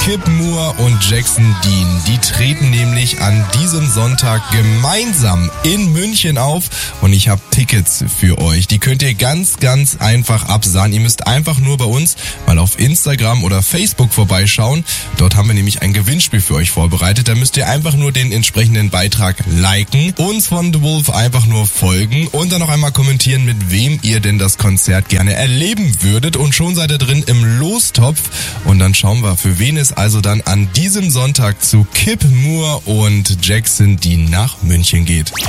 Kip Moore und Jackson Dean. Die treten nämlich an diesem Sonntag gemeinsam in München auf und ich habe Tickets für euch. Die könnt ihr ganz, ganz einfach absahen. Ihr müsst einfach nur bei uns mal auf Instagram oder Facebook vorbeischauen. Dort haben wir nämlich ein Gewinnspiel für euch vorbereitet. Da müsst ihr einfach nur den entsprechenden Beitrag liken, uns von The Wolf einfach nur folgen und dann noch einmal kommentieren, mit wem ihr denn das Konzert gerne erleben würdet. Und schon seid ihr drin im Lostopf und dann schauen wir, für wen es also dann an diesem Sonntag zu Kip Moore und Jackson Dean nach München geht.